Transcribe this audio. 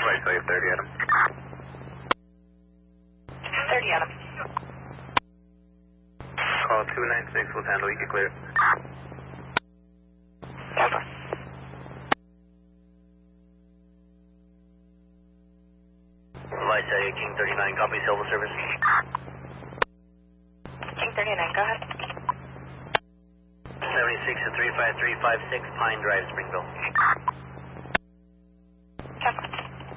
Right, so you have 30 Adam. 30 Adam. Call 296, we'll handle, you can clear. Delta. Vice King 39, copy Silver Service. King 39, go ahead. 76 to 35356 Pine Drive, Springville.